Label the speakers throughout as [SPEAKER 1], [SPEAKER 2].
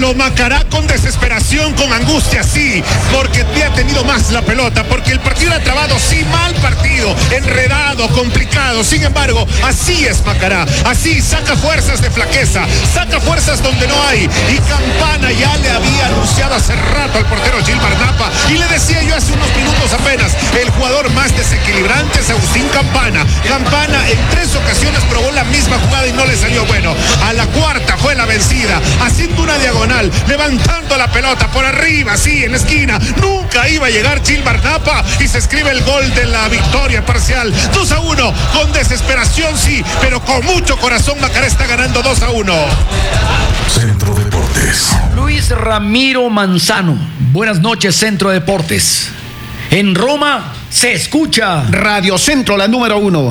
[SPEAKER 1] Pero Macará con desesperación, con angustia, sí, porque había tenido más la pelota, porque el partido era trabado, sí, mal partido, enredado, complicado. Sin embargo, así es Macará, así saca fuerzas de flaqueza, saca fuerzas donde no hay. Y Campana ya le había anunciado hace rato al portero Gilmar Napa, y le decía yo hace unos minutos apenas, el jugador más desequilibrante es Agustín Campana. Campana en 3 ocasiones probó la misma jugada y no le salió bueno. A la cuarta fue la vencida, haciendo una diagonal, levantando la pelota por arriba, sí, en la esquina. Nunca iba a llegar Gilmar Napa y se escribe el gol de la victoria parcial. 2-1, con desesperación, sí, pero con mucho corazón. Macará está ganando 2-1.
[SPEAKER 2] Centro Deportes.
[SPEAKER 3] Luis Ramiro Manzano. Buenas noches, Centro Deportes. En Roma se escucha
[SPEAKER 4] Radio Centro, la número 1.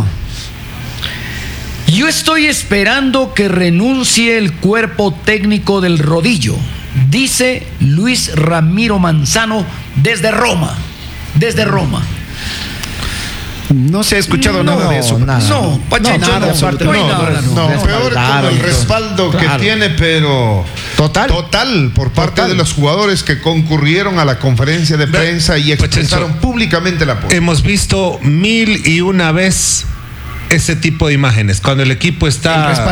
[SPEAKER 3] Yo estoy esperando que renuncie el cuerpo técnico del rodillo, dice Luis Ramiro Manzano desde Roma. Desde Roma.
[SPEAKER 4] No se ha escuchado nada de eso.
[SPEAKER 3] No, Pacheco,
[SPEAKER 5] peor con el respaldo que tiene, pero total por parte de los jugadores que concurrieron a la conferencia de prensa y expresaron públicamente el apoyo.
[SPEAKER 1] Hemos visto 1001 vez ese tipo de imágenes, cuando el equipo está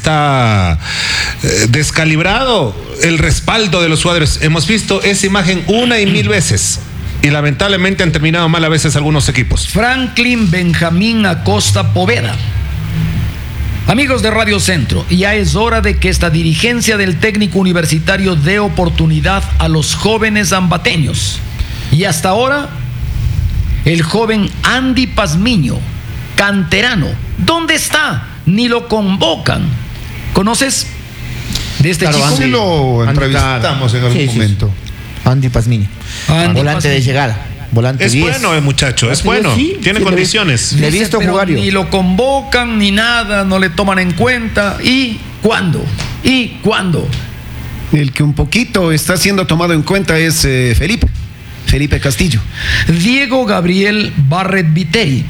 [SPEAKER 1] descalibrado, el respaldo de los jugadores. Hemos visto esa imagen 1 y 1000 veces. Y lamentablemente han terminado mal a veces algunos equipos.
[SPEAKER 3] Franklin Benjamín Acosta Poveda. Amigos de Radio Centro, ya es hora de que esta dirigencia del técnico universitario dé oportunidad a los jóvenes ambateños. Y hasta ahora, el joven Andy Pazmiño, canterano, ¿dónde está? Ni lo convocan. ¿Conoces de este chico?
[SPEAKER 5] Sí, lo entrevistamos en algún momento.
[SPEAKER 6] Andy Pazmiño. Volante de llegada. Volante
[SPEAKER 1] es
[SPEAKER 6] 10.
[SPEAKER 1] bueno el muchacho, es bueno. Tiene condiciones.
[SPEAKER 6] Le he visto jugar yo.
[SPEAKER 3] Ni lo convocan, ni nada, no le toman en cuenta. ¿Y cuándo?
[SPEAKER 4] El que un poquito está siendo tomado en cuenta es Felipe Castillo.
[SPEAKER 3] Diego Gabriel Barret Viteri.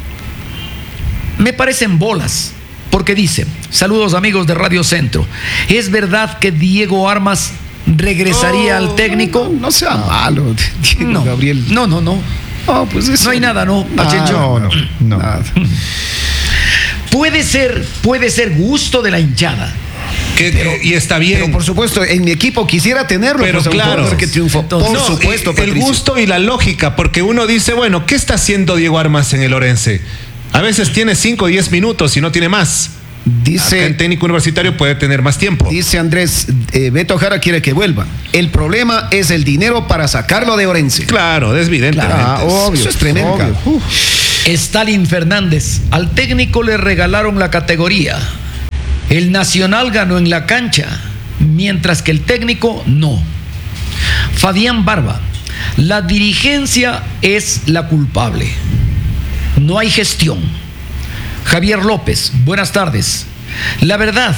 [SPEAKER 3] Me parecen bolas, porque dice: saludos amigos de Radio Centro, ¿es verdad que Diego Armas regresaría al técnico?
[SPEAKER 4] No sea malo, Diego Gabriel.
[SPEAKER 3] No.
[SPEAKER 4] Pues eso.
[SPEAKER 3] No hay nada, ¿no, Pacheco?
[SPEAKER 4] No. Nada.
[SPEAKER 3] Puede ser gusto de la hinchada.
[SPEAKER 1] Y está bien.
[SPEAKER 4] Pero por supuesto, en mi equipo quisiera tenerlo.
[SPEAKER 1] Pero
[SPEAKER 4] pues,
[SPEAKER 1] claro,
[SPEAKER 4] que triunfó. Por supuesto,
[SPEAKER 1] el
[SPEAKER 4] Patricio.
[SPEAKER 1] gusto y la lógica, porque uno dice, bueno, ¿qué está haciendo Diego Armas en el Orense? A veces tiene 5 o 10 minutos y no tiene más.
[SPEAKER 4] Dice,
[SPEAKER 1] el técnico universitario puede tener más tiempo.
[SPEAKER 4] Dice Andrés, Beto Jara quiere que vuelva. El problema es el dinero para sacarlo de Orense.
[SPEAKER 1] Claro, es evidente.
[SPEAKER 4] Obvio, eso es tremendo.
[SPEAKER 3] Stalin Fernández, al técnico le regalaron la categoría. El Nacional ganó en la cancha, mientras que el técnico no. Fabián Barba, la dirigencia es la culpable. No hay gestión. Javier López, buenas tardes. La verdad,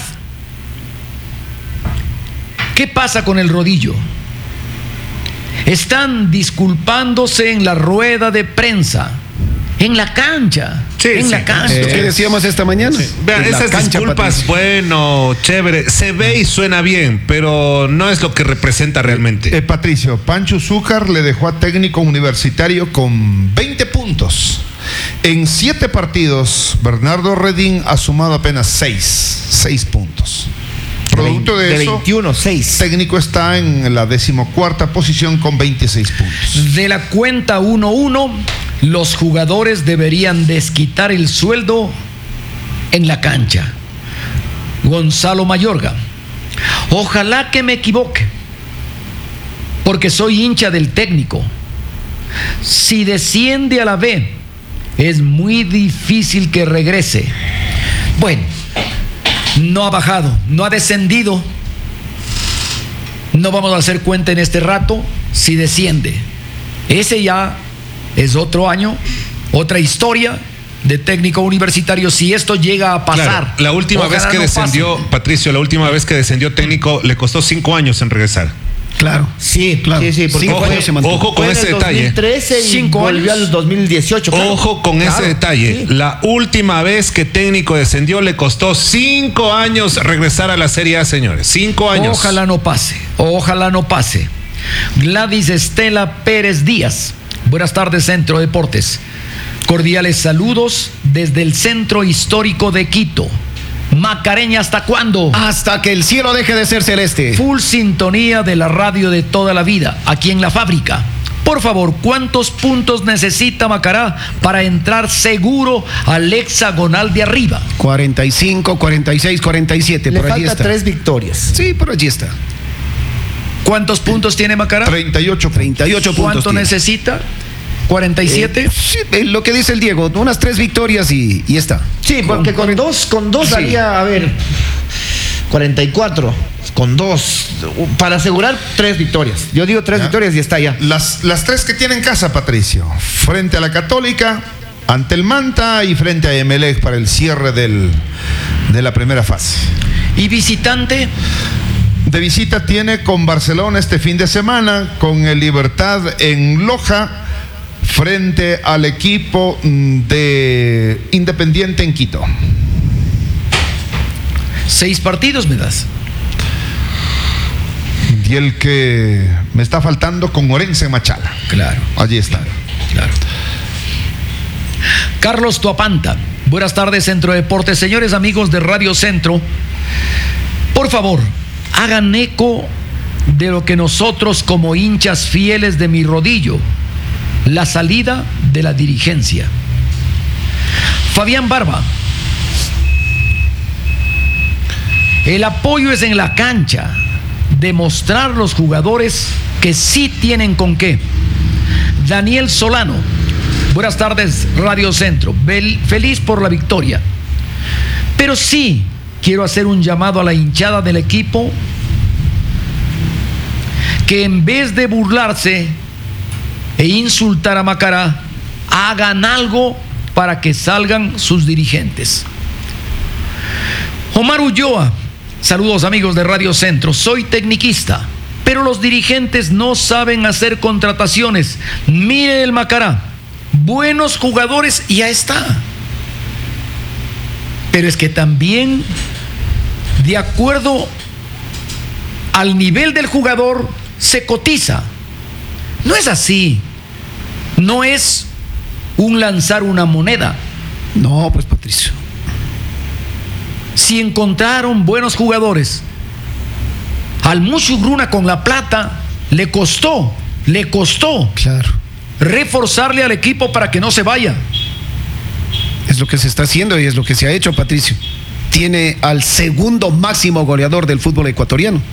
[SPEAKER 3] ¿qué pasa con el rodillo? Están disculpándose en la rueda de prensa, en la cancha. La cancha.
[SPEAKER 4] ¿Qué decíamos esta mañana?
[SPEAKER 1] Sí. Vean, esas cancha, disculpas, Patricio. Bueno, chévere, se ve y suena bien, pero no es lo que representa realmente.
[SPEAKER 5] Patricio, Pancho Zúcar le dejó a técnico universitario con 20 puntos. En 7 partidos, Bernardo Redín ha sumado apenas 6 puntos. Producto de eso,
[SPEAKER 6] 21, 6.
[SPEAKER 5] Técnico está en la 14ª posición con 26 puntos.
[SPEAKER 3] De la cuenta 1-1, los jugadores deberían desquitar el sueldo en la cancha. Gonzalo Mayorga, ojalá que me equivoque, porque soy hincha del técnico. Si desciende a la B, es muy difícil que regrese. Bueno, no ha bajado, no ha descendido. No vamos a hacer cuenta en este rato si desciende. Ese ya es otro año, otra historia de técnico universitario. Si esto llega a pasar.
[SPEAKER 1] Claro, la última vez que descendió, Patricio, la última vez que descendió técnico le costó 5 años en regresar.
[SPEAKER 4] Claro.
[SPEAKER 6] Sí,
[SPEAKER 4] claro.
[SPEAKER 6] sí, porque
[SPEAKER 1] ojo con ese detalle.
[SPEAKER 6] 2013 y
[SPEAKER 3] 5
[SPEAKER 6] volvió
[SPEAKER 3] años.
[SPEAKER 6] al 2018. Claro.
[SPEAKER 1] Ojo con ese detalle.
[SPEAKER 6] Sí.
[SPEAKER 1] La última vez que Técnico descendió le costó 5 años regresar a la Serie A, señores. 5 años.
[SPEAKER 3] Ojalá no pase. Ojalá no pase. Gladys Estela Pérez Díaz. Buenas tardes, Centro Deportes. Cordiales saludos desde el Centro Histórico de Quito. Macareña, ¿hasta cuándo?
[SPEAKER 4] Hasta que el cielo deje de ser celeste.
[SPEAKER 3] Full sintonía de la radio de toda la vida, aquí en la fábrica. Por favor, ¿cuántos puntos necesita Macará para entrar seguro al hexagonal de arriba?
[SPEAKER 4] 45, 46, 47.
[SPEAKER 6] Le
[SPEAKER 4] por allí
[SPEAKER 6] falta
[SPEAKER 4] está.
[SPEAKER 6] 3 victorias.
[SPEAKER 4] Sí, por allí está.
[SPEAKER 3] ¿Cuántos puntos tiene Macará?
[SPEAKER 5] 38 puntos.
[SPEAKER 4] 38 puntos.
[SPEAKER 3] ¿Cuánto
[SPEAKER 4] tiene.
[SPEAKER 3] necesita? ¿47?
[SPEAKER 4] Sí, lo que dice el Diego, unas 3 victorias y está.
[SPEAKER 6] Sí, porque con dos
[SPEAKER 4] Sí.
[SPEAKER 6] daría, a ver, 44. Con 2. Para asegurar 3 victorias. Yo digo 3 victorias y está ya.
[SPEAKER 5] Las 3 que tiene en casa, Patricio. Frente a la Católica, ante el Manta y frente a Emelec para el cierre de la primera fase.
[SPEAKER 3] ¿Y visitante?
[SPEAKER 5] De visita tiene con Barcelona este fin de semana, con el Libertad en Loja, frente al equipo de Independiente en Quito.
[SPEAKER 3] 6 partidos me das.
[SPEAKER 5] Y el que me está faltando con Orense en Machala.
[SPEAKER 3] Claro.
[SPEAKER 5] Allí está.
[SPEAKER 3] Claro. Carlos Tuapanta. Buenas tardes, Centro Deportes. Señores amigos de Radio Centro, por favor, hagan eco de lo que nosotros como hinchas fieles de Mi Rodillo, la salida de la dirigencia. Fabián Barba. El apoyo es en la cancha. Demostrar los jugadores que sí tienen con qué. Daniel Solano. Buenas tardes, Radio Centro. Feliz por la victoria. Pero sí quiero hacer un llamado a la hinchada del equipo que en vez de burlarse e insultar a Macará, hagan algo para que salgan sus dirigentes. Omar Ulloa. Saludos amigos de Radio Centro, soy tecniquista, pero los dirigentes no saben hacer contrataciones. Mire el Macará, buenos jugadores y ya está. Pero es que también, de acuerdo al nivel del jugador, se cotiza. No es así, no es un lanzar una moneda.
[SPEAKER 4] No, pues Patricio.
[SPEAKER 3] Si encontraron buenos jugadores, al Mushugruna con La Plata le costó
[SPEAKER 4] Claro.
[SPEAKER 3] reforzarle al equipo para que no se vaya.
[SPEAKER 4] Es lo que se está haciendo y es lo que se ha hecho, Patricio. Tiene al segundo máximo goleador del fútbol ecuatoriano.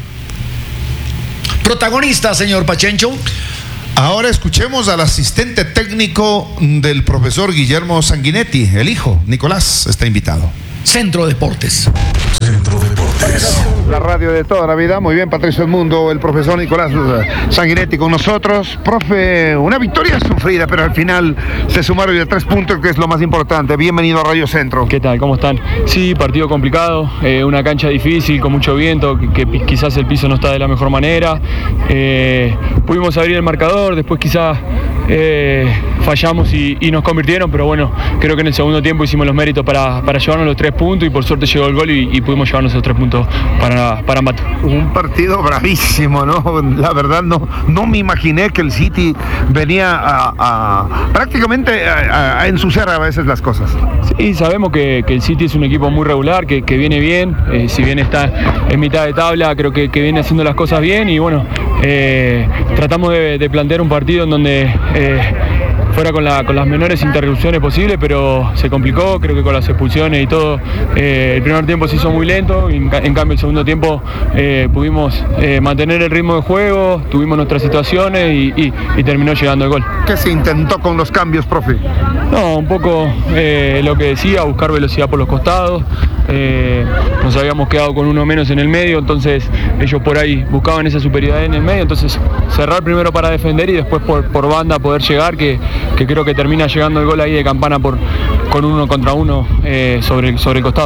[SPEAKER 3] Protagonista, señor Pachencho.
[SPEAKER 5] Ahora escuchemos al asistente técnico del profesor Guillermo Sanguinetti. El hijo, Nicolás, está invitado.
[SPEAKER 3] Centro Deportes.
[SPEAKER 2] Centro Deportes.
[SPEAKER 7] La radio de toda la vida. Muy bien, Patricio Edmundo, el profesor Nicolás Sanguinetti con nosotros. Profe, una victoria sufrida, pero al final se sumaron ya 3 puntos, que es lo más importante. Bienvenido a Radio Centro.
[SPEAKER 8] ¿Qué tal? ¿Cómo están? Sí, partido complicado, una cancha difícil, con mucho viento, que quizás el piso no está de la mejor manera. Pudimos abrir el marcador, después quizás fallamos y nos convirtieron, pero bueno, creo que en el segundo tiempo hicimos los méritos para llevarnos los 3 puntos y por suerte llegó el gol y pudimos llevarnos esos 3 puntos para Mato.
[SPEAKER 7] Un partido bravísimo, ¿no? La verdad no me imaginé que el City venía a prácticamente a ensuciar a veces las cosas.
[SPEAKER 8] Sí, sabemos que el City es un equipo muy regular, que viene bien, si bien está en mitad de tabla, creo que viene haciendo las cosas bien y bueno, tratamos de plantear un partido en donde fuera con las menores interrupciones posibles, pero se complicó, creo que con las expulsiones y todo. El primer tiempo se hizo muy lento, y en cambio el segundo tiempo pudimos mantener el ritmo de juego, tuvimos nuestras situaciones y terminó llegando el gol.
[SPEAKER 7] ¿Qué se intentó con los cambios, profe?
[SPEAKER 8] No, un poco lo que decía, buscar velocidad por los costados. Nos habíamos quedado con uno menos en el medio, entonces ellos por ahí buscaban esa superioridad en el medio, entonces cerrar primero para defender y después por banda poder llegar, que creo que termina llegando el gol ahí de Campana con 1 contra 1 sobre el costado.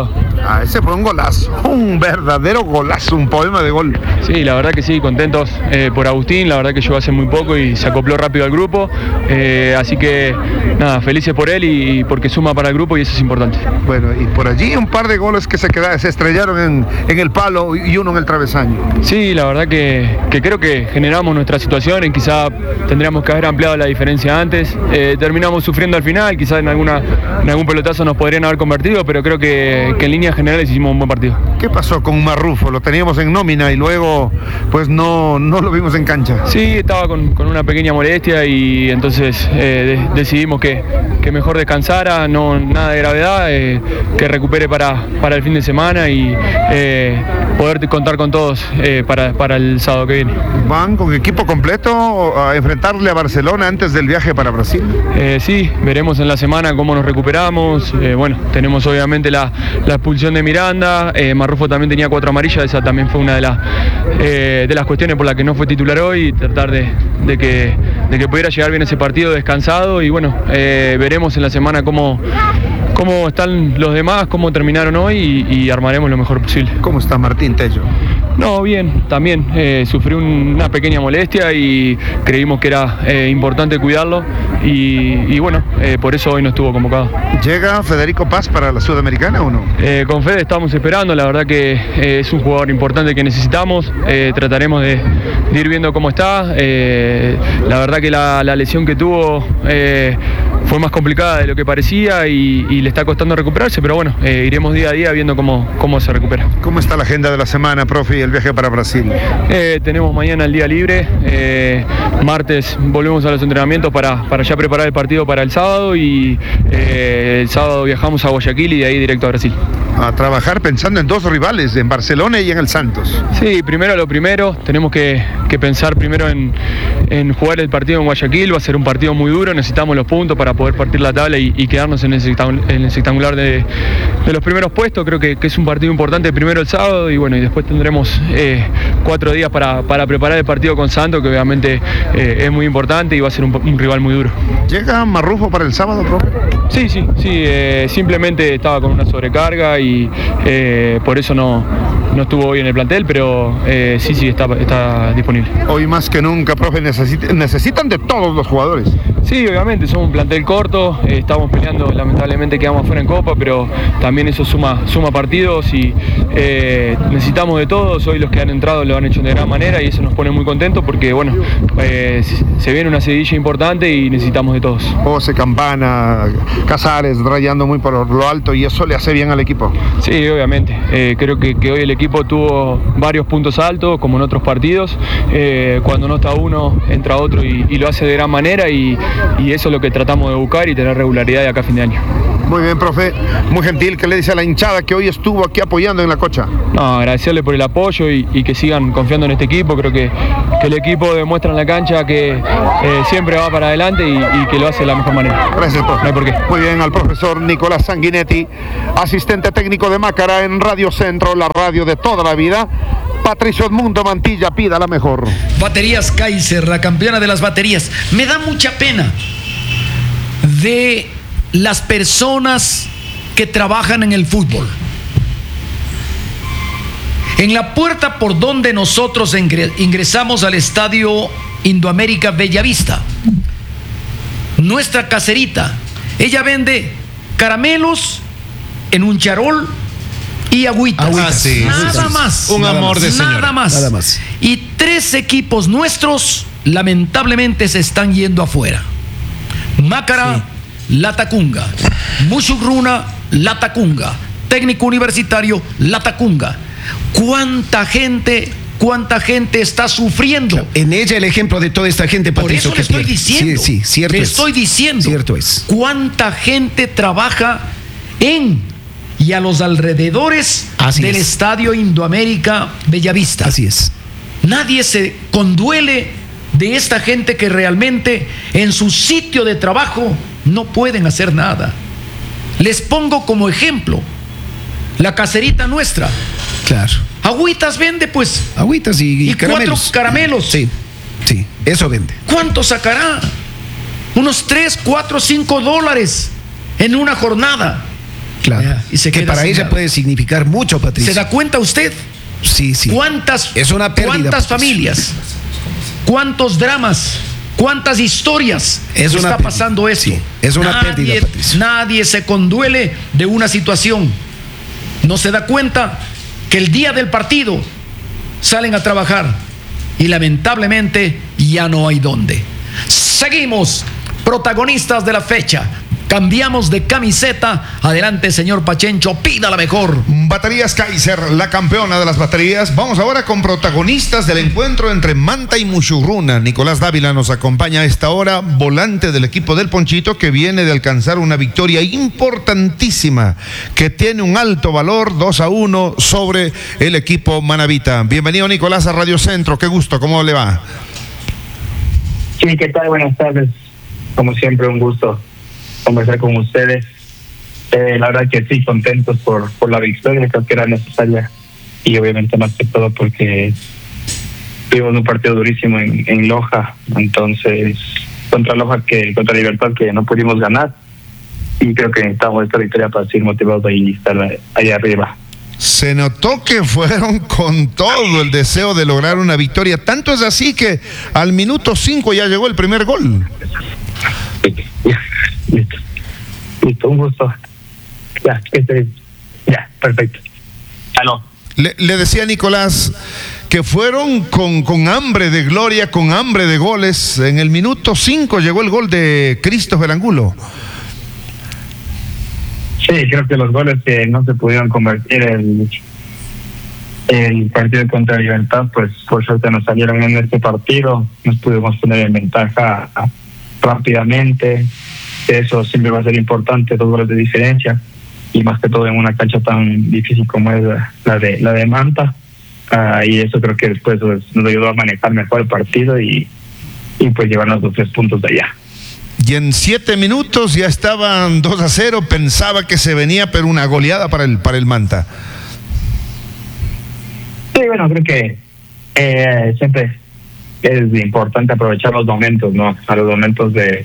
[SPEAKER 7] Ese fue un golazo, un verdadero golazo, un poema de gol.
[SPEAKER 8] Sí, la verdad que sí, contentos por Agustín, la verdad que llegó hace muy poco y se acopló rápido al grupo, así que nada, felices por él y porque suma para el grupo y eso es importante.
[SPEAKER 7] Bueno, y por allí un par de goles que se estrellaron en el palo y uno en el travesaño.
[SPEAKER 8] Sí, la verdad que creo que generamos nuestra situación y quizá tendríamos que haber ampliado la diferencia antes, terminamos sufriendo al final, quizá en algún pelotazo nos podrían haber convertido, pero creo que en líneas generales hicimos un buen partido.
[SPEAKER 7] ¿Qué pasó con Marrufo? Lo teníamos en nómina y luego pues no lo vimos en cancha.
[SPEAKER 8] Sí, estaba con una pequeña molestia y entonces decidimos que mejor descansara, no nada de gravedad, que recupere para el fin de semana y poder contar con todos para el sábado que viene.
[SPEAKER 7] ¿Van con equipo completo a enfrentarle a Barcelona antes del viaje para Brasil?
[SPEAKER 8] Sí, veremos en la semana cómo nos recuperamos. Bueno, tenemos obviamente la expulsión de Miranda, Marrufo también tenía 4 amarillas, esa también fue una de las cuestiones por las que no fue titular hoy, y tratar de que pudiera llegar bien ese partido descansado y bueno, veremos en la semana cómo están los demás, cómo terminaron hoy y armaremos lo mejor posible.
[SPEAKER 7] ¿Cómo está Martín Tello?
[SPEAKER 8] No, bien, también sufrió una pequeña molestia y creímos que era importante cuidarlo y bueno, por eso hoy no estuvo convocado.
[SPEAKER 7] ¿Llega Federico Paz para la Sudamericana o no?
[SPEAKER 8] Con Fede estamos esperando, la verdad que es un jugador importante que necesitamos, trataremos de ir viendo cómo está, la verdad que la lesión que tuvo fue más complicada de lo que parecía y le está costando recuperarse, pero bueno, iremos día a día viendo cómo se recupera.
[SPEAKER 7] ¿Cómo está la agenda de la semana, profe, y el viaje para Brasil?
[SPEAKER 8] Tenemos mañana el día libre, martes volvemos a los entrenamientos para ya preparar el partido para el sábado y el sábado viajamos a Guayaquil y de ahí directo a Brasil.
[SPEAKER 7] A trabajar pensando en 2 rivales, en Barcelona y en el Santos.
[SPEAKER 8] Sí, primero lo primero, tenemos que pensar primero en jugar el partido en Guayaquil, va a ser un partido muy duro, necesitamos los puntos para poder partir la tabla y quedarnos en el sectangular de los primeros puestos, creo que es un partido importante primero el sábado y bueno, y después tendremos 4 días para preparar el partido con Santos, que obviamente es muy importante y va a ser un rival muy duro.
[SPEAKER 7] ¿Llega Marrufo para el sábado, profe?
[SPEAKER 8] Sí, simplemente estaba con una sobrecarga y por eso no estuvo hoy en el plantel, pero sí, está disponible.
[SPEAKER 7] Hoy más que nunca, profe, necesitan de todos los jugadores.
[SPEAKER 8] Sí, obviamente, somos un plantel corto, estamos peleando, lamentablemente quedamos fuera en Copa, pero también eso suma partidos y necesitamos de todos. Hoy los que han entrado lo han hecho de gran manera y eso nos pone muy contentos porque, bueno, se viene una seguidilla importante y necesitamos de todos.
[SPEAKER 7] José, Campana, Casares rayando muy por lo alto y eso le hace bien al equipo.
[SPEAKER 8] Sí, obviamente. Creo que hoy el equipo tuvo varios puntos altos, como en otros partidos. Cuando no está uno, entra otro y lo hace de gran manera y eso es lo que tratamos de buscar y tener regularidad de acá a fin de año.
[SPEAKER 7] Muy bien, profe. Muy gentil. ¿Qué le dice a la hinchada que hoy estuvo aquí apoyando en la Cocha?
[SPEAKER 8] No, agradecerle por el apoyo y que sigan confiando en este equipo. Creo que el equipo demuestra en la cancha que siempre va para adelante y que lo hace de la mejor manera.
[SPEAKER 7] Gracias, profe.
[SPEAKER 8] No hay por qué.
[SPEAKER 7] Muy bien, al profesor Nicolás Sanguinetti, asistente técnico de Mácara en Radio Centro, la radio de toda la vida. Patricio Edmundo Mantilla, pida la mejor.
[SPEAKER 3] Baterías Kaiser, la campeona de las baterías. Me da mucha pena de las personas que trabajan en el fútbol. En la puerta por donde nosotros ingresamos al estadio Indoamérica Bellavista, nuestra caserita, ella vende caramelos en un charol y agüitas.
[SPEAKER 1] Sí.
[SPEAKER 3] Nada más.
[SPEAKER 1] Un amor de señora.
[SPEAKER 3] Nada más. Y 3 equipos nuestros lamentablemente se están yendo afuera. Mácara, La Tacunga. Muchugruna, La Tacunga. Técnico Universitario, La Tacunga. ¿Cuánta gente está sufriendo?
[SPEAKER 4] En ella el ejemplo de toda esta gente, Patricio.
[SPEAKER 3] Por eso le estoy diciendo.
[SPEAKER 4] Sí, cierto.
[SPEAKER 3] Le estoy diciendo.
[SPEAKER 4] Cierto es.
[SPEAKER 3] ¿Cuánta gente trabaja en y a los alrededores del estadio Indoamérica Bellavista?
[SPEAKER 4] Así es.
[SPEAKER 3] Nadie se conduele de esta gente que realmente en su sitio de trabajo no pueden hacer nada. Les pongo como ejemplo la caserita nuestra.
[SPEAKER 4] Claro.
[SPEAKER 3] Agüitas vende, pues.
[SPEAKER 4] Agüitas y caramelos.
[SPEAKER 3] 4 caramelos.
[SPEAKER 4] Sí, eso vende.
[SPEAKER 3] ¿Cuánto sacará? Unos 3, 4, 5 dólares en una jornada.
[SPEAKER 4] Claro.
[SPEAKER 3] Y se
[SPEAKER 4] que
[SPEAKER 3] queda
[SPEAKER 4] para
[SPEAKER 3] sin
[SPEAKER 4] ella
[SPEAKER 3] nada.
[SPEAKER 4] puede significar mucho, Patricio.
[SPEAKER 3] ¿Se da cuenta usted?
[SPEAKER 4] Sí, sí.
[SPEAKER 3] ¿Cuántas,
[SPEAKER 4] Es una pérdida,
[SPEAKER 3] cuántas
[SPEAKER 4] Patricio.
[SPEAKER 3] familias? ¿Cuántos dramas? ¿Cuántas historias
[SPEAKER 4] Es una
[SPEAKER 3] está
[SPEAKER 4] pérdida.
[SPEAKER 3] pasando esto?
[SPEAKER 4] Sí, es una pérdida, Patricio.
[SPEAKER 3] Nadie se conduele de una situación. No se da cuenta que el día del partido salen a trabajar y lamentablemente ya no hay dónde. Seguimos, protagonistas de la fecha. Cambiamos de camiseta. Adelante, señor Pachencho, pida la mejor.
[SPEAKER 5] Baterías Kaiser, la campeona de las baterías. Vamos ahora con protagonistas del encuentro entre Manta y Muchurruna. Nicolás Dávila nos acompaña a esta hora, volante del equipo del Ponchito, que viene de alcanzar una victoria importantísima, que tiene un alto valor, 2-1 sobre el equipo manabita. Bienvenido, Nicolás, a Radio Centro. Qué gusto, ¿cómo le va?
[SPEAKER 9] Sí, ¿qué tal? Buenas tardes. Como siempre, un gusto conversar con ustedes. La verdad que sí, contentos por la victoria, creo que era necesaria, y obviamente más que todo porque tuvimos un partido durísimo en Loja, entonces contra Libertad, que no pudimos ganar, y creo que necesitamos esta victoria para seguir motivados y estar ahí arriba.
[SPEAKER 5] Se notó que fueron con todo el deseo de lograr una victoria, tanto es así que al minuto 5 ya llegó el primer gol.
[SPEAKER 9] Listo, un gusto. Ya, perfecto. Aló.
[SPEAKER 5] Le decía Nicolás que fueron con hambre de gloria, con hambre de goles. En el minuto 5 llegó el gol de Christopher Angulo.
[SPEAKER 9] Sí, creo que los goles que no se pudieron convertir el partido contra Libertad, pues por suerte nos salieron en este partido, nos pudimos poner en ventaja rápidamente. Eso siempre va a ser importante, 2 goles de diferencia, y más que todo en una cancha tan difícil como es la de Manta, y eso creo que después nos ayudó a manejar mejor el partido y pues llevarnos los 3 puntos de allá.
[SPEAKER 5] Y en 7 minutos ya estaban 2-0, pensaba que se venía pero una goleada para el Manta.
[SPEAKER 9] Sí, bueno, creo que siempre es importante aprovechar los momentos, ¿no? A los momentos de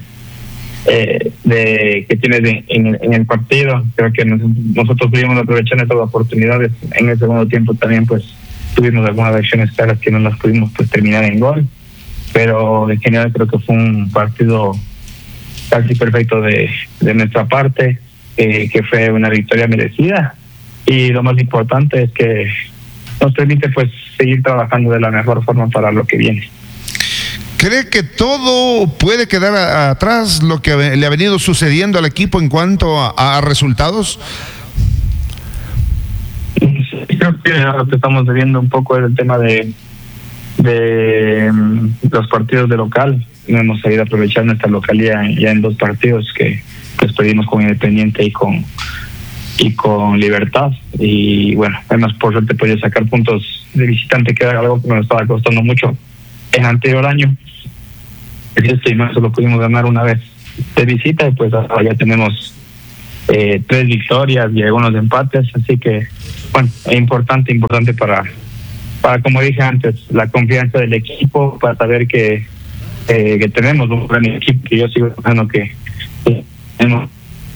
[SPEAKER 9] que tienes en el partido. Creo que nosotros pudimos aprovechar estas oportunidades. En el segundo tiempo también pues tuvimos algunas acciones claras que no las pudimos pues terminar en gol, pero en general creo que fue un partido casi perfecto de nuestra parte, que fue una victoria merecida, y lo más importante es que nos permite pues seguir trabajando de la mejor forma para lo que viene.
[SPEAKER 5] ¿Cree que todo puede quedar atrás lo que le ha venido sucediendo al equipo en cuanto a resultados?
[SPEAKER 9] Creo que ahora que estamos viendo un poco el tema de los partidos de local. No hemos sabido aprovechar nuestra localidad ya en 2 partidos que pues perdimos con Independiente y con Libertad, y bueno, además por suerte podía sacar puntos de visitante, que era algo que nos estaba costando mucho en el anterior año. Y más solo pudimos ganar una vez de visita, y pues ahora ya tenemos 3 victorias y algunos empates, así que bueno, es importante para como dije antes, la confianza del equipo, para saber que tenemos un gran equipo, que yo sigo pensando que no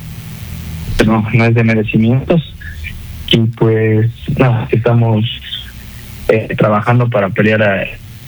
[SPEAKER 9] es de merecimientos, y pues nada, estamos trabajando para pelear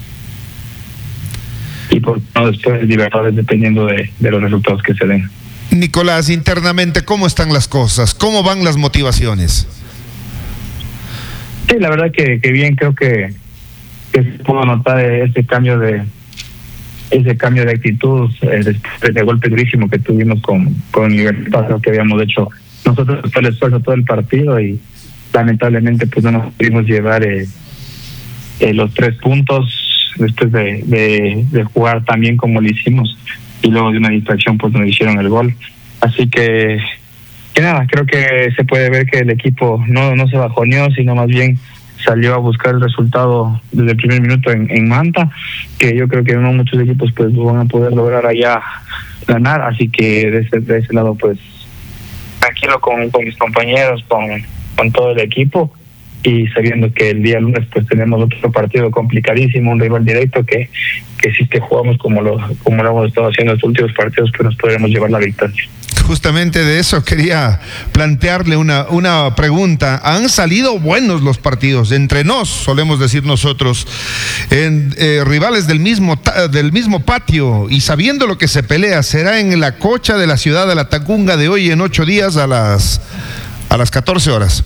[SPEAKER 9] y por no después Libertades, dependiendo de los resultados que se den.
[SPEAKER 5] Nicolás, internamente, ¿cómo están las cosas? ¿Cómo van las motivaciones?
[SPEAKER 9] Sí, la verdad que bien, creo que se pudo notar ese cambio de actitud después del golpe durísimo que tuvimos con Libertad. Creo que habíamos hecho nosotros todo el esfuerzo todo el partido, y lamentablemente pues no nos pudimos llevar los 3 puntos después de jugar tan bien como lo hicimos, y luego de una distracción pues nos hicieron el gol. Así que nada, creo que se puede ver que el equipo no se bajoneó, sino más bien salió a buscar el resultado desde el primer minuto en Manta, que yo creo que no muchos equipos pues lo van a poder lograr allá ganar. Así que de ese lado pues tranquilo con mis compañeros, con todo el equipo, y sabiendo que el día lunes pues tenemos otro partido complicadísimo, un rival directo que si que jugamos como lo hemos estado haciendo en los últimos partidos, pues nos podremos llevar la victoria.
[SPEAKER 5] justamente de eso quería plantearle una pregunta. Han salido buenos los partidos, entre nos, solemos decir nosotros, rivales del mismo patio, y sabiendo lo que se pelea, será en la cocha de la ciudad de La Tacunga de hoy en 8 días a las 14 horas.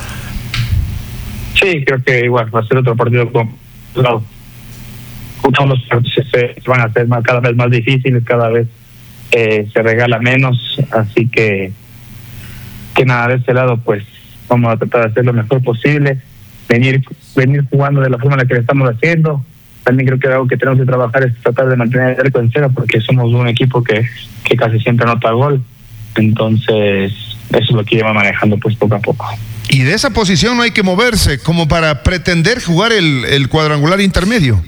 [SPEAKER 9] Sí, creo que igual va a ser otro partido complicado. Todos los partidos se van a hacer cada vez más difíciles, cada vez se regala menos, así que nada, de este lado pues vamos a tratar de hacer lo mejor posible, venir jugando de la forma en la que lo estamos haciendo. También creo que algo que tenemos que trabajar es tratar de mantener el arco en cero, porque somos un equipo que casi siempre anota gol, entonces eso es lo que lleva manejando pues poco a poco.
[SPEAKER 5] Y de esa posición no hay que moverse como para pretender jugar el cuadrangular intermedio.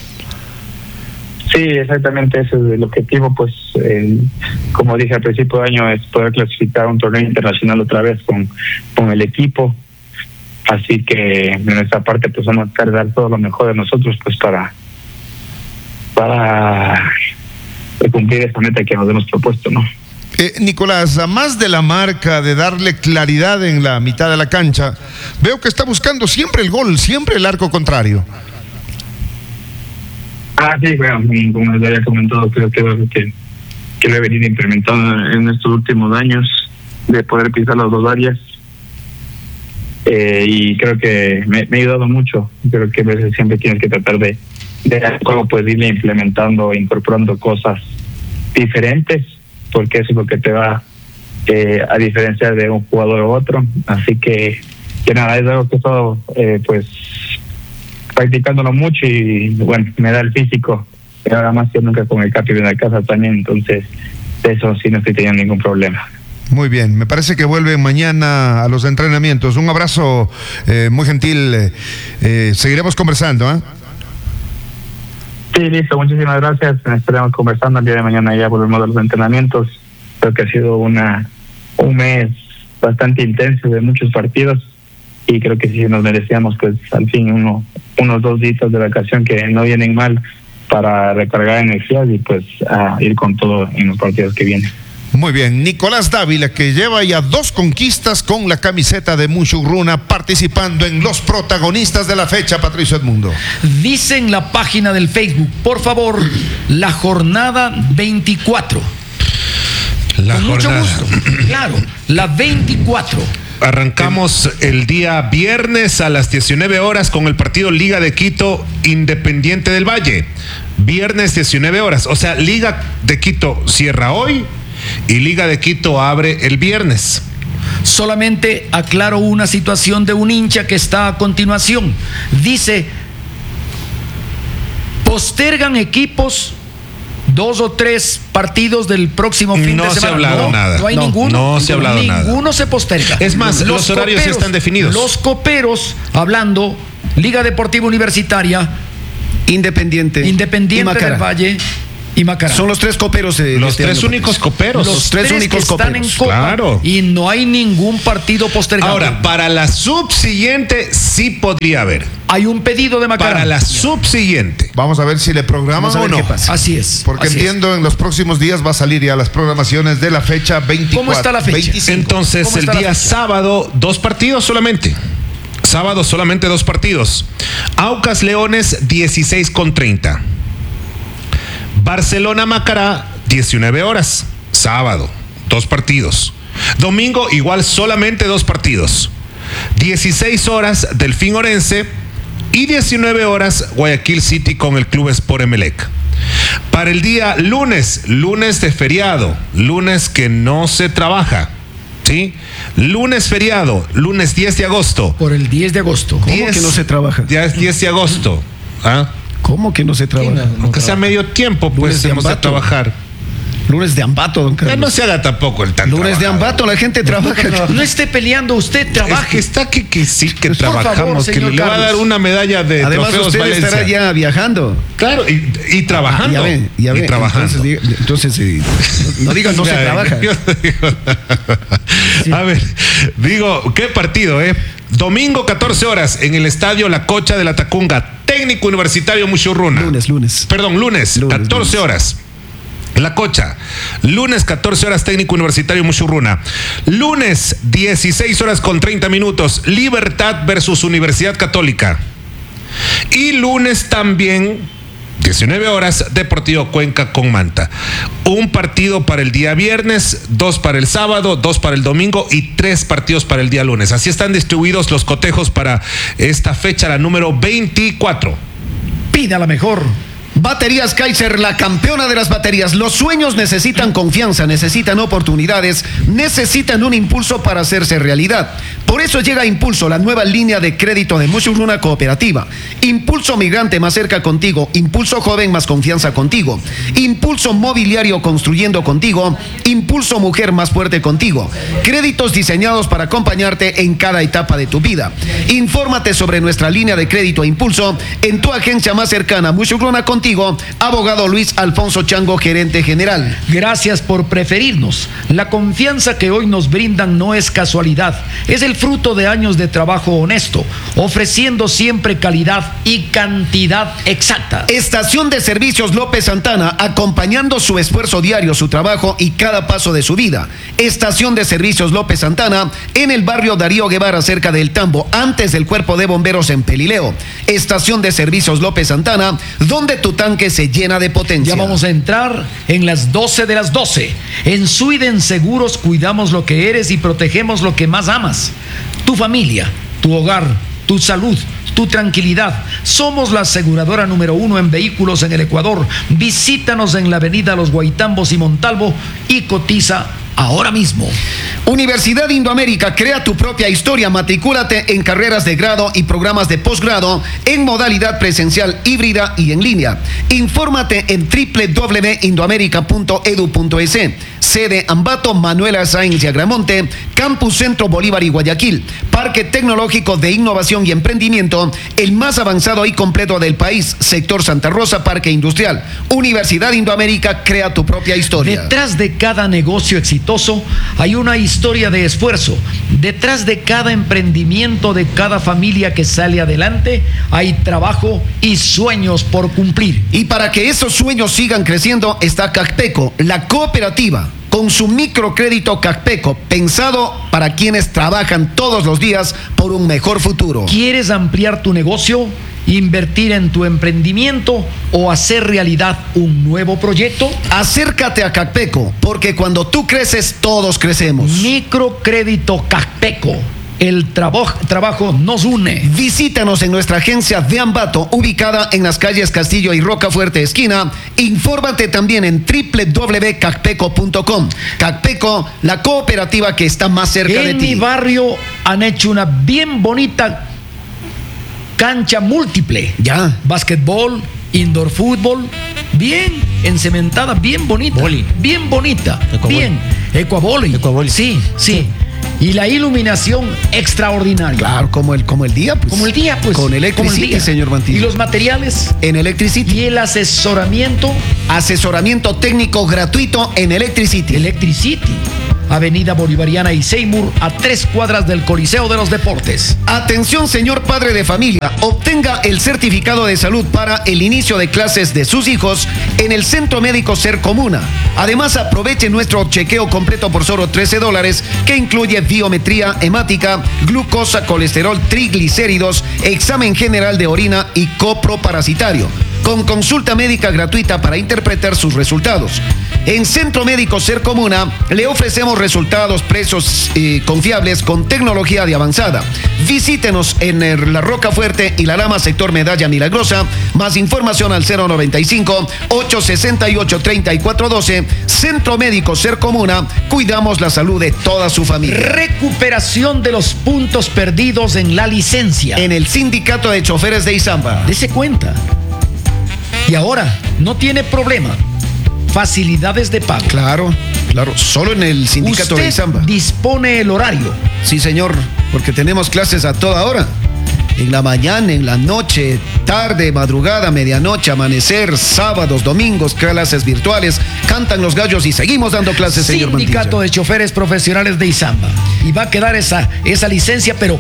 [SPEAKER 9] Sí, exactamente, ese es el objetivo, pues como dije al principio de año, es poder clasificar a un torneo internacional otra vez con el equipo, así que en nuestra parte pues vamos a tratar de dar todo lo mejor de nosotros pues para cumplir esa meta que nos hemos propuesto, ¿no?
[SPEAKER 5] Nicolás, a más de la marca de darle claridad en la mitad de la cancha, veo que está buscando siempre el gol, siempre el arco contrario.
[SPEAKER 9] Sí, bueno, como les había comentado, creo que es algo que lo he venido implementando en estos últimos años, de poder pisar las dos áreas, y creo que me ha ayudado mucho. Creo que a veces siempre tienes que tratar de cómo puedes irle implementando, incorporando cosas diferentes, porque eso es lo que te va a diferenciar de un jugador u otro. Así que nada, es algo que he estado pues practicándolo mucho, y bueno, me da el físico, y ahora más que nunca con el Capi en la casa también, entonces de eso sí no estoy teniendo ningún problema.
[SPEAKER 5] Muy bien, me parece que vuelven mañana a los entrenamientos. Un abrazo muy gentil, seguiremos conversando, ¿eh?
[SPEAKER 9] Sí, listo, muchísimas gracias, estaremos conversando el día de mañana, ya volvemos a los entrenamientos. Creo que ha sido un mes bastante intenso de muchos partidos, y creo que sí nos merecíamos pues al fin unos 2 días de vacación que no vienen mal para recargar energías y pues a ir con todo en los partidos que vienen.
[SPEAKER 5] Muy bien, Nicolás Dávila, que lleva ya 2 conquistas con la camiseta de Musurruna, participando en los protagonistas de la fecha, Patricio Edmundo.
[SPEAKER 3] Dice en la página del Facebook, por favor, la jornada 24. Con mucho gusto, claro, la 24.
[SPEAKER 1] Arrancamos el día viernes a las 19 horas con el partido Liga de Quito Independiente del Valle. Viernes 19 horas, o sea, Liga de Quito cierra hoy y Liga de Quito abre el viernes.
[SPEAKER 3] Solamente aclaro una situación de un hincha que está a continuación. Dice, postergan equipos 2 o 3 partidos del próximo fin de semana.
[SPEAKER 1] No se ha hablado nada.
[SPEAKER 3] No hay ninguno.
[SPEAKER 1] No se ha hablado nada.
[SPEAKER 3] Ninguno se posterga.
[SPEAKER 1] Es más, los horarios sí están definidos.
[SPEAKER 3] Los coperos, hablando, Liga Deportiva Universitaria,
[SPEAKER 4] Independiente
[SPEAKER 3] del Valle y Macará.
[SPEAKER 4] Son los 3 coperos.
[SPEAKER 5] Los 3 únicos coperos.
[SPEAKER 3] Los 3 únicos
[SPEAKER 4] coperos.
[SPEAKER 3] Están en Copa,
[SPEAKER 1] claro.
[SPEAKER 3] Y no hay ningún partido postergado.
[SPEAKER 1] Ahora, para la subsiguiente sí podría haber.
[SPEAKER 3] Hay un pedido de Macará.
[SPEAKER 1] Para la subsiguiente.
[SPEAKER 5] Vamos a ver si le programan o no.
[SPEAKER 3] Así es.
[SPEAKER 5] Porque entiendo en los próximos días va a salir ya las programaciones de la fecha 24.
[SPEAKER 3] ¿Cómo está la fecha?
[SPEAKER 5] 25.
[SPEAKER 1] Entonces, el día sábado, 2 partidos solamente. Sábado solamente 2 partidos. Aucas Leones, 16:30. Barcelona Macará, 19 horas. Sábado, 2 partidos. Domingo, igual solamente 2 partidos. 16 horas Delfín Orense y 19 horas Guayaquil City con el Club Sport Emelec. Para el día lunes de feriado, lunes que no se trabaja, ¿sí? Lunes feriado, lunes 10 de agosto.
[SPEAKER 3] Por el 10 de agosto.
[SPEAKER 4] ¿Cómo que no se trabaja?
[SPEAKER 1] Ya es 10 de agosto. ¿Ah?
[SPEAKER 4] ¿Cómo que no se trabaja?
[SPEAKER 1] Aunque sea medio tiempo, pues hemos de trabajar.
[SPEAKER 4] Lunes de ambato, don Carlos.
[SPEAKER 1] No se haga tampoco el tanto.
[SPEAKER 4] Lunes de ambato, la gente trabaja.
[SPEAKER 3] No esté peleando, usted trabaja.
[SPEAKER 1] Es que está que sí que
[SPEAKER 3] Por
[SPEAKER 1] trabajamos,
[SPEAKER 3] favor,
[SPEAKER 1] que
[SPEAKER 3] señor
[SPEAKER 1] le va a
[SPEAKER 3] Carlos.
[SPEAKER 1] dar una medalla de
[SPEAKER 4] Además,
[SPEAKER 1] trofeos
[SPEAKER 4] usted
[SPEAKER 1] Valencia.
[SPEAKER 4] estará ya viajando.
[SPEAKER 1] Claro, y trabajando.
[SPEAKER 4] Ya ve.
[SPEAKER 1] Y trabajando.
[SPEAKER 4] Entonces, no diga no se trabaja.
[SPEAKER 1] A ver, digo, ¿qué partido, Domingo 14 horas en el estadio La Cocha de La Tacunga, Técnico Universitario Musurruna.
[SPEAKER 4] Lunes.
[SPEAKER 1] Perdón, lunes 14 horas. La Cocha, lunes 14 horas técnico universitario Muchurruna. Lunes 16 horas con 30 minutos, Libertad versus Universidad Católica. Y lunes también 19 horas, Deportivo Cuenca con Manta. Un partido para el día viernes, 2 para el sábado, 2 para el domingo y 3 partidos para el día lunes. Así están distribuidos los cotejos para esta fecha, la número 24.
[SPEAKER 3] Pida la mejor.
[SPEAKER 4] Baterías Kaiser, la campeona de las baterías. Los sueños necesitan confianza, necesitan oportunidades, necesitan un impulso para hacerse realidad. Por eso llega Impulso, la nueva línea de crédito de Muchurruna Cooperativa. Impulso Migrante, más cerca contigo. Impulso Joven, más confianza contigo. Impulso Mobiliario, construyendo contigo. Impulso Mujer, más fuerte contigo. Créditos diseñados para acompañarte en cada etapa de tu vida. Infórmate sobre nuestra línea de crédito Impulso en tu agencia más cercana. Muchurruna contigo. Abogado Luis Alfonso Chango, gerente general.
[SPEAKER 3] Gracias por preferirnos. La confianza que hoy nos brindan no es casualidad, es el fruto de años de trabajo honesto, ofreciendo siempre calidad y cantidad exacta.
[SPEAKER 4] Estación de Servicios López Santana, acompañando su esfuerzo diario, su trabajo y cada paso de su vida. Estación de Servicios López Santana, en el barrio Darío Guevara, cerca del Tambo, antes del Cuerpo de Bomberos en Pelileo. Estación de Servicios López Santana, donde tu tanque se llena de potencia.
[SPEAKER 3] Ya vamos a entrar en las 12 de las 12. En Suiden Seguros cuidamos lo que eres y protegemos lo que más amas. Tu familia, tu hogar, tu salud, tu tranquilidad. Somos la aseguradora número 1 en vehículos en el Ecuador. Visítanos en la avenida Los Guaitambos y Montalvo y cotiza ahora mismo.
[SPEAKER 4] Universidad Indoamérica, crea tu propia historia. Matricúlate en carreras de grado y programas de posgrado en modalidad presencial, híbrida y en línea. Infórmate en www.indoamerica.edu.es. Sede Ambato, Manuela Sáenz y Agramonte, Campus Centro Bolívar y Guayaquil. Parque Tecnológico de Innovación y Emprendimiento, el más avanzado y completo del país. Sector Santa Rosa, Parque Industrial. Universidad Indoamérica, crea tu propia historia.
[SPEAKER 3] Detrás de cada negocio exitoso hay una historia de esfuerzo. Detrás de cada emprendimiento, de cada familia que sale adelante, hay trabajo y sueños por cumplir.
[SPEAKER 4] Y para que esos sueños sigan creciendo está Cacpeco, la cooperativa, con su microcrédito Cacpeco, pensado para quienes trabajan todos los días por un mejor futuro.
[SPEAKER 3] ¿Quieres ampliar tu negocio, invertir en tu emprendimiento o hacer realidad un nuevo proyecto?
[SPEAKER 4] Acércate a Cacpeco, porque cuando tú creces, todos crecemos.
[SPEAKER 3] Microcrédito Cacpeco. El trabajo nos une.
[SPEAKER 4] Visítanos en nuestra agencia de Ambato, ubicada en las calles Castillo y Rocafuerte esquina. Infórmate también en www.cacpeco.com. Cacpeco, la cooperativa que está más cerca de ti.
[SPEAKER 3] En mi barrio han hecho una bien bonita cancha múltiple.
[SPEAKER 4] Ya.
[SPEAKER 3] Básquetbol, indoor fútbol, bien encementada, bien bonita.
[SPEAKER 6] Boli.
[SPEAKER 3] Bien bonita.
[SPEAKER 6] Ecuaboli.
[SPEAKER 3] Bien. Ecuaboli.
[SPEAKER 6] Ecuaboli.
[SPEAKER 3] Sí. Y la iluminación extraordinaria.
[SPEAKER 4] Claro, como el día, pues.
[SPEAKER 3] Como el día, pues.
[SPEAKER 4] Con Electricity, señor Mantilla.
[SPEAKER 3] Y los materiales.
[SPEAKER 4] En Electricity.
[SPEAKER 3] Y el asesoramiento.
[SPEAKER 4] Asesoramiento técnico gratuito en Electricity.
[SPEAKER 3] Electricity. Avenida Bolivariana y Seymour, a 3 cuadras del Coliseo de los Deportes.
[SPEAKER 4] Atención, señor padre de familia, obtenga el certificado de salud para el inicio de clases de sus hijos en el Centro Médico Ser Comuna. Además, aproveche nuestro chequeo completo por solo $13, que incluye biometría hemática, glucosa, colesterol, triglicéridos, examen general de orina y coproparasitario, con consulta médica gratuita para interpretar sus resultados. En Centro Médico Ser Comuna le ofrecemos resultados, precios confiables con tecnología de avanzada. Visítenos en La Rocafuerte y La Lama, sector Medalla Milagrosa. Más información al 095-868-3412. Centro Médico Ser Comuna. Cuidamos la salud de toda su familia.
[SPEAKER 3] Recuperación de los puntos perdidos en la licencia.
[SPEAKER 4] En el Sindicato de Choferes de Izamba.
[SPEAKER 3] Dese cuenta. Y ahora no tiene problema. Facilidades de pago.
[SPEAKER 4] Claro, solo en el Sindicato de Izamba.
[SPEAKER 3] Dispone el horario.
[SPEAKER 4] Sí, señor, porque tenemos clases a toda hora. En la mañana, en la noche, tarde, madrugada, medianoche, amanecer, sábados, domingos, clases virtuales, cantan los gallos y seguimos dando clases, señor Mantilla.
[SPEAKER 3] Sindicato de Choferes Profesionales de Izamba. Y va a quedar esa licencia, pero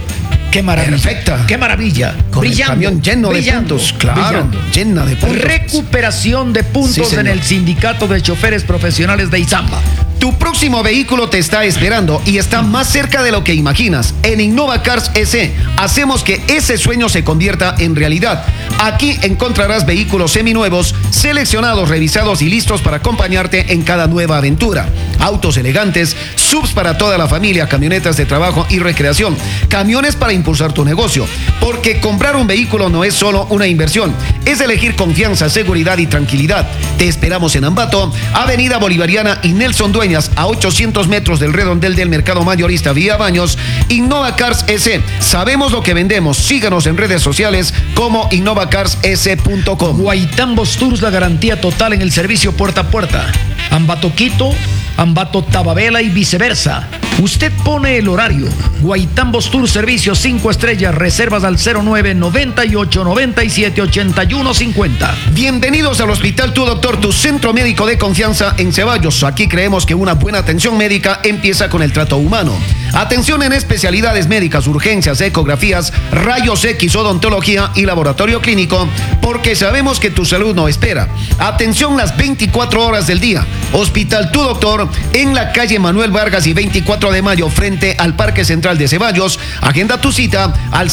[SPEAKER 3] Qué maravilla.
[SPEAKER 4] Perfecta.
[SPEAKER 3] Qué maravilla.
[SPEAKER 4] Con
[SPEAKER 3] Brillando.
[SPEAKER 4] el camión lleno de puntos. Claro, llena de puntos.
[SPEAKER 3] Recuperación de puntos
[SPEAKER 4] Sí, señor.
[SPEAKER 3] en el Sindicato de Choferes Profesionales de Izamba.
[SPEAKER 4] Tu próximo vehículo te está esperando y está más cerca de lo que imaginas. En Innova Cars S hacemos que ese sueño se convierta en realidad. Aquí encontrarás vehículos seminuevos, seleccionados, revisados y listos para acompañarte en cada nueva aventura. Autos elegantes, subs para toda la familia, camionetas de trabajo y recreación, camiones para impulsar tu negocio. Porque comprar un vehículo no es solo una inversión, es elegir confianza, seguridad y tranquilidad. Te esperamos en Ambato, Avenida Bolivariana y Nelson Dueñas, a 800 metros del redondel del Mercado Mayorista Vía Baños. Innova Cars S. Sabemos lo que vendemos. Síganos en redes sociales como innovacarss.com.
[SPEAKER 3] Guaitambos Tours, la garantía total en el servicio puerta a puerta. Ambato Quito, Ambato Tababela y viceversa. Usted pone el horario. Guaitambos Tours, servicio 5 estrellas, reservas al 09 98 97 81 50.
[SPEAKER 4] Bienvenidos al Hospital Tu Doctor, tu centro médico de confianza en Ceballos. Aquí creemos que una buena atención médica empieza con el trato humano. Atención en especialidades médicas, urgencias, ecografías, rayos X, odontología y laboratorio clínico, porque sabemos que tu salud no espera. Atención las 24 horas del día. Hospital Tu Doctor en la calle Manuel Vargas y 24 de mayo frente al Parque Central de Ceballos. Agenda tu cita al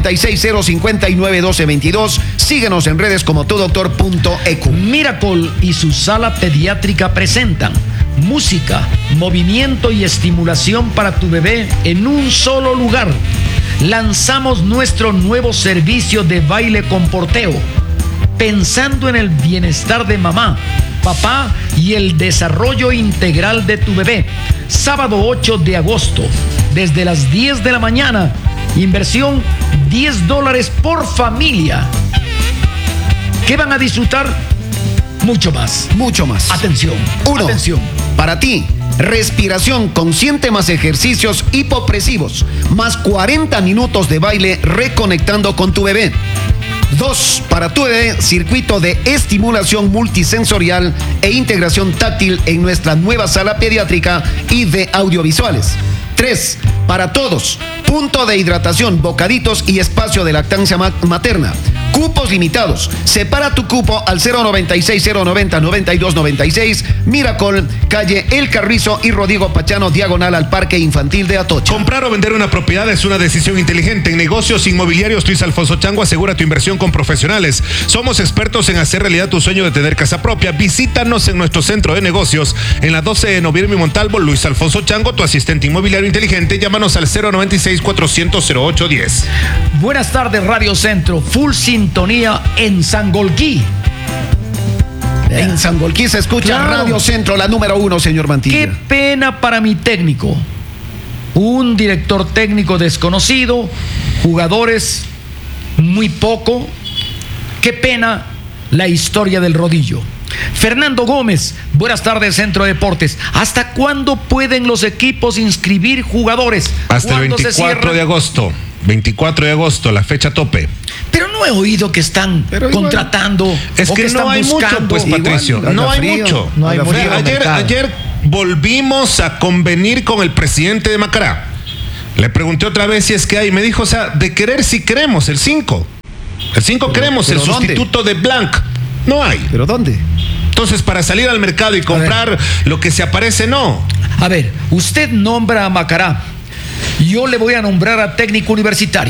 [SPEAKER 4] 096-059-1222. Síguenos en redes como tudoctor.ecu.
[SPEAKER 3] Miracle y su sala pediátrica presentan música, movimiento y estimulación para tu bebé en un solo lugar. Lanzamos nuestro nuevo servicio de baile con porteo, pensando en el bienestar de mamá, papá y el desarrollo integral de tu bebé. Sábado 8 de agosto, desde las 10 de la mañana. Inversión $10 por familia. ¿Qué van a disfrutar? Mucho más.
[SPEAKER 4] Mucho más.
[SPEAKER 3] Atención.
[SPEAKER 4] 1.
[SPEAKER 3] Atención.
[SPEAKER 4] Para ti, respiración consciente más ejercicios hipopresivos, más 40 minutos de baile reconectando con tu bebé. 2. Para tu bebé, circuito de estimulación multisensorial e integración táctil en nuestra nueva sala pediátrica y de audiovisuales. 3. Para todos, punto de hidratación, bocaditos y espacio de lactancia materna. Cupos limitados. Separa tu cupo al 096-090-9296. Miracle, calle El Carrizo y Rodrigo Pachano, diagonal al Parque Infantil de Atocha.
[SPEAKER 1] Comprar o vender una propiedad es una decisión inteligente. En negocios inmobiliarios, Luis Alfonso Chango asegura tu inversión con profesionales. Somos expertos en hacer realidad tu sueño de tener casa propia. Visítanos en nuestro centro de negocios en la 12 de noviembre y Montalvo. Luis Alfonso Chango, tu asistente inmobiliario inteligente. Llámanos al 096-400-0810.
[SPEAKER 3] Buenas tardes, Radio Centro. Full sintonía en Sangolquí.
[SPEAKER 4] En Sangolquí se escucha
[SPEAKER 3] Claro.
[SPEAKER 4] Radio Centro, la número 1, señor Mantilla.
[SPEAKER 3] Qué pena para mi técnico. Un director técnico desconocido, jugadores muy poco. Qué pena la historia del rodillo. Fernando Gómez, buenas tardes, Centro Deportes. ¿Hasta cuándo pueden los equipos inscribir jugadores?
[SPEAKER 1] Hasta el
[SPEAKER 3] ¿Cuándo se
[SPEAKER 1] 24
[SPEAKER 3] cierra?
[SPEAKER 1] de agosto. 24 de agosto, la fecha tope.
[SPEAKER 3] Pero no he oído que están
[SPEAKER 4] Pero igual.
[SPEAKER 3] contratando.
[SPEAKER 1] Es
[SPEAKER 3] o
[SPEAKER 1] que
[SPEAKER 3] están
[SPEAKER 1] no hay mucho,
[SPEAKER 3] buscando.
[SPEAKER 1] pues, Patricio.
[SPEAKER 4] Igual,
[SPEAKER 1] No
[SPEAKER 4] anda
[SPEAKER 1] hay
[SPEAKER 4] frío,
[SPEAKER 1] mucho.
[SPEAKER 6] No hay
[SPEAKER 4] anda
[SPEAKER 6] mucho.
[SPEAKER 4] frío.
[SPEAKER 1] Ayer volvimos a convenir con el presidente de Macará. Le pregunté otra vez si es que hay. Me dijo, o sea, de querer sí queremos el 5. El 5 queremos, el
[SPEAKER 4] ¿pero dónde?
[SPEAKER 1] sustituto de Blanc. No hay.
[SPEAKER 4] ¿Pero dónde?
[SPEAKER 1] Entonces, para salir al mercado y comprar lo que se aparece, no.
[SPEAKER 3] A ver, usted nombra a Macará. Yo le voy a nombrar a técnico universitario.